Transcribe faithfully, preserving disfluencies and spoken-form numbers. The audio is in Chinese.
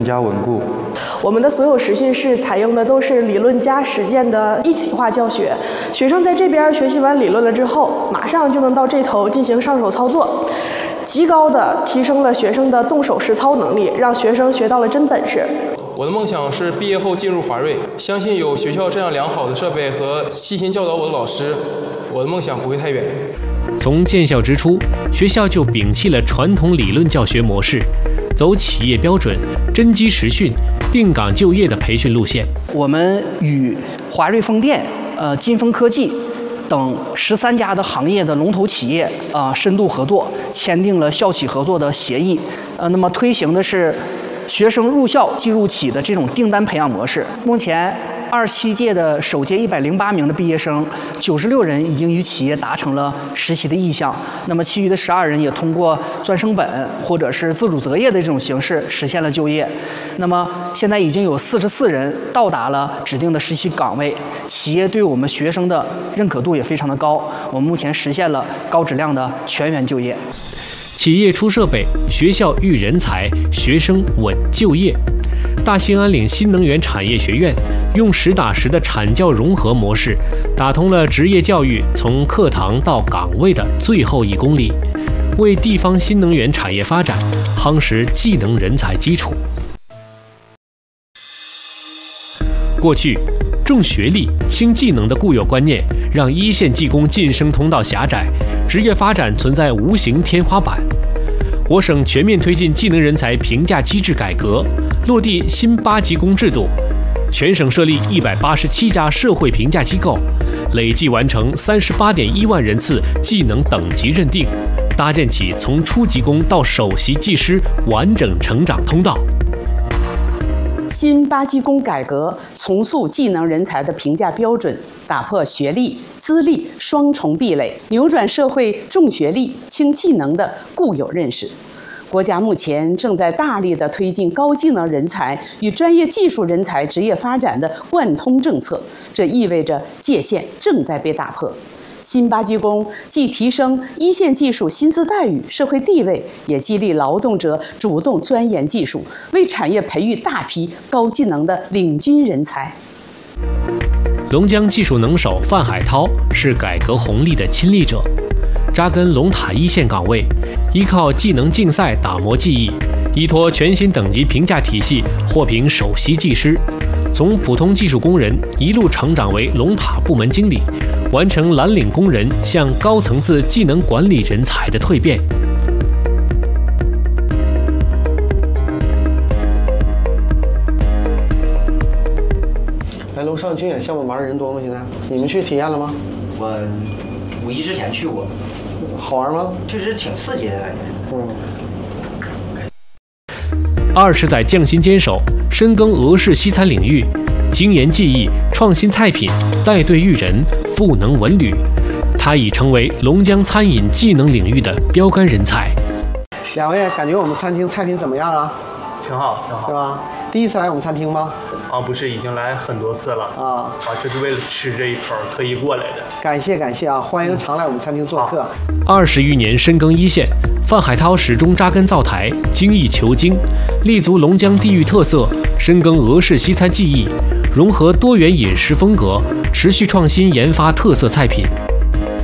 更加稳固。 我们的所有实训室采用的都是理论加实践的一体化教学，学生在这边学习完理论了之后，马上就能到这头进行上手操作，极高的提升了学生的动手实操能力，让学生学到了真本事。 我的梦想是毕业后进入华瑞，相信有学校这样良好的设备和细心教导我的老师，我的梦想不会太远。 从建校之初，学校就摒弃了传统理论教学模式，走企业标准、真机实训、定岗就业的培训路线。 我们与华瑞风电、呃金风科技等十三家的行业的龙头企业啊、呃、深度合作，签订了校企合作的协议。呃，那么推行的是学生入校即入企的这种订单培养模式。目前二十七届的首届一百零八名的毕业生，九十六人已经与企业达成了实习的意向。那么其余的十二人也通过专升本或者是自主择业的这种形式实现了就业。那么现在已经有四十四人到达了指定的实习岗位，企业对我们学生的认可度也非常的高。我们目前实现了高质量的全员就业。 企业出设备，学校育人才，学生稳就业。大兴安岭新能源产业学院用实打实的产教融合模式，打通了职业教育从课堂到岗位的最后一公里，为地方新能源产业发展夯实技能人才基础。过去，重学历轻技能的固有观念，让一线技工晋升通道狭窄，职业发展存在无形天花板。我省全面推进技能人才评价机制改革，落地新八级工制度，全省设立一百八十七家社会评价机构，累计完成三十八点一万人次技能等级认定，搭建起从初级工到首席技师完整成长通道。 新八级工改革重塑技能人才的评价标准，打破学历、资历双重壁垒，扭转社会重学历、轻技能的固有认识。国家目前正在大力地推进高技能人才与专业技术人才职业发展的贯通政策，这意味着界限正在被打破。新八级工既提升一线技术薪资待遇、社会地位，也激励劳动者主动钻研技术，为产业培育大批高技能的领军人才。 龙江技术能手范海涛是改革红利的亲历者，扎根龙塔一线岗位，依靠技能竞赛打磨技艺，依托全新等级评价体系获评首席技师，从普通技术工人一路成长为龙塔部门经理，完成蓝领工人向高层次技能管理人才的蜕变。 来楼上竞演项目玩的人多吗？现在你们去体验了吗？ 我五一之前去过。 好玩吗？ 确实挺刺激的感觉。 嗯。 二十载匠心坚守，深耕俄式西餐领域，精研技艺，创新菜品，带队育人，赋能文旅。他已成为龙江餐饮技能领域的标杆人才。 两位感觉我们餐厅菜品怎么样啊？ 挺好，挺好， 是吧？第一次来我们餐厅吗？ 啊，不是，已经来很多次了。啊啊， 就是为了吃这一口特意过来的。 感谢感谢啊，欢迎常来我们餐厅做客。 二十余年深耕一线，范海涛始终扎根灶台，精益求精，立足龙江地域特色，深耕俄式西餐技艺，融合多元饮食风格，持续创新研发特色菜品。